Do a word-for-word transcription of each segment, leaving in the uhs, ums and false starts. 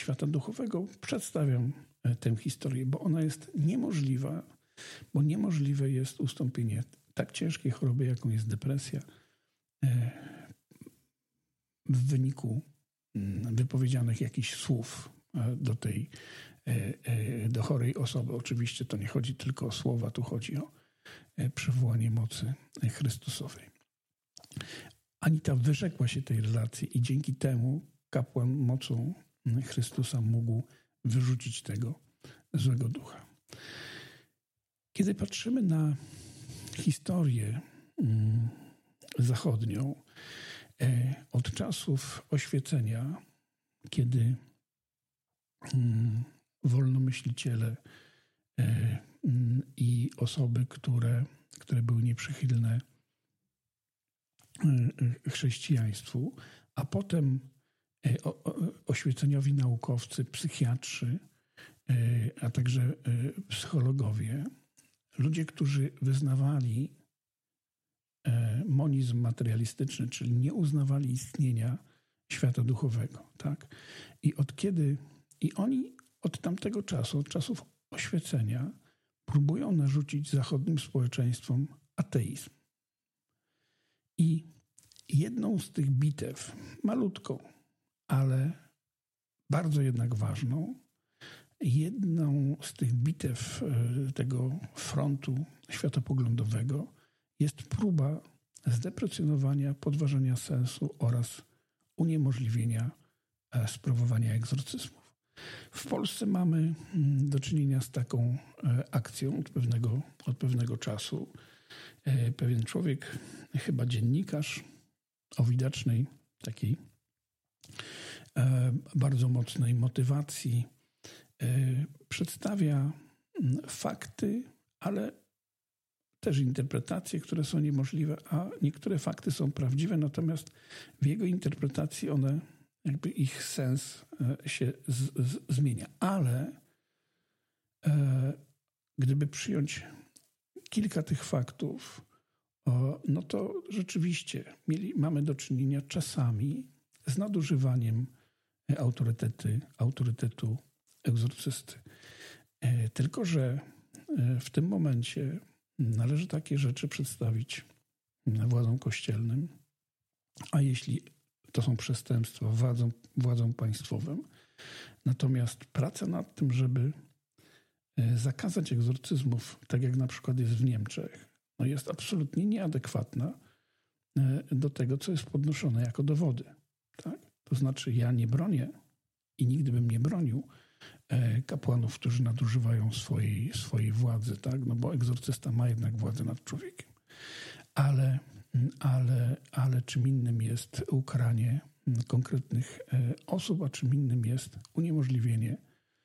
świata duchowego przedstawiam tę historię, bo ona jest niemożliwa, bo niemożliwe jest ustąpienie tak ciężkiej choroby, jaką jest depresja, w wyniku wypowiedzianych jakichś słów do tej do chorej osoby. Oczywiście to nie chodzi tylko o słowa, tu chodzi o przywołanie mocy Chrystusowej. Anita wyrzekła się tej relacji i dzięki temu kapłan mocą Chrystusa mógł wyrzucić tego złego ducha. Kiedy patrzymy na historię zachodnią, od czasów oświecenia, kiedy wolnomyśliciele i osoby, które, które były nieprzychylne chrześcijaństwu, a potem oświeceniowi naukowcy, psychiatrzy, a także psychologowie, ludzie, którzy wyznawali monizm materialistyczny, czyli nie uznawali istnienia świata duchowego. Tak? I od kiedy, i oni od tamtego czasu, od czasów oświecenia, próbują narzucić zachodnim społeczeństwom ateizm. I jedną z tych bitew, malutką, ale bardzo jednak ważną, jedną z tych bitew tego frontu światopoglądowego jest próba zdeprecjonowania, podważenia sensu oraz uniemożliwienia sprawowania egzorcyzmów. W Polsce mamy do czynienia z taką akcją od pewnego, od pewnego czasu. Pewien człowiek, chyba dziennikarz o widocznej takiej bardzo mocnej motywacji, przedstawia fakty, ale też interpretacje, które są niemożliwe, a niektóre fakty są prawdziwe, natomiast w jego interpretacji one, jakby ich sens się z, z, zmienia. Ale e, gdyby przyjąć kilka tych faktów, o, no to rzeczywiście mieli, mamy do czynienia czasami z nadużywaniem autorytety, autorytetu egzorcysty. E, tylko że e, w tym momencie należy takie rzeczy przedstawić władzom kościelnym, a jeśli to są przestępstwa, władzom, władzom państwowym. Natomiast praca nad tym, żeby zakazać egzorcyzmów, tak jak na przykład jest w Niemczech, no jest absolutnie nieadekwatna do tego, co jest podnoszone jako dowody. Tak? To znaczy ja nie bronię i nigdy bym nie bronił kapłanów, którzy nadużywają swojej, swojej władzy, tak? No bo egzorcysta ma jednak władzę nad człowiekiem. Ale, ale, ale czym innym jest ukaranie konkretnych osób, a czym innym jest uniemożliwienie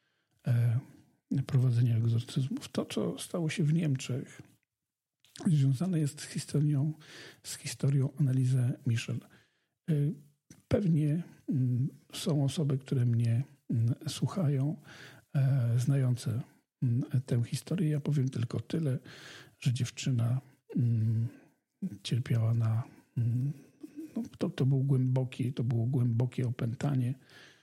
prowadzenia egzorcyzmów. To, co stało się w Niemczech, związane jest z historią, z historią Anneliese Michel. Pewnie są osoby, które mnie słuchają, znające tę historię. Ja powiem tylko tyle, że dziewczyna cierpiała na... No, to, to, był głębokie, to było głębokie opętanie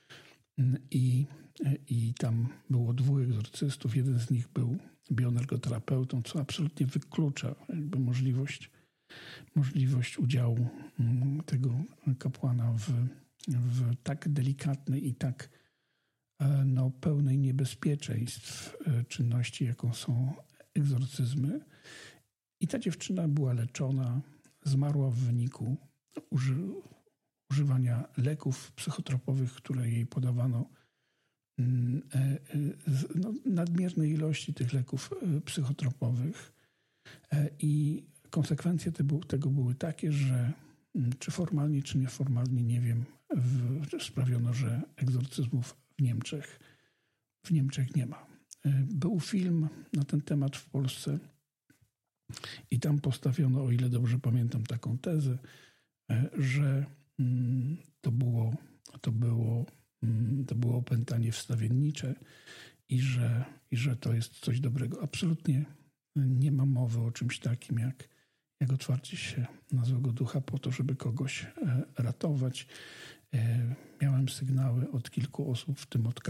i, i tam było dwóch egzorcystów. Jeden z nich był bioenergoterapeutą, co absolutnie wyklucza jakby możliwość, możliwość udziału tego kapłana w, w tak delikatnej i tak no, pełnej niebezpieczeństw czynności, jaką są egzorcyzmy. I ta dziewczyna była leczona, zmarła w wyniku uży, używania leków psychotropowych, które jej podawano, no, nadmiernej ilości tych leków psychotropowych. I konsekwencje tego były takie, że czy formalnie, czy nieformalnie, nie wiem, w, sprawiono, że egzorcyzmów w Niemczech, w Niemczech nie ma. Był film na ten temat w Polsce i tam postawiono, o ile dobrze pamiętam, taką tezę, że to było, to było, to było opętanie wstawiennicze i że, i że to jest coś dobrego. Absolutnie nie ma mowy o czymś takim jak, jak otwarcie się na złego ducha po to, żeby kogoś ratować. Miałem sygnały od kilku osób, w tym od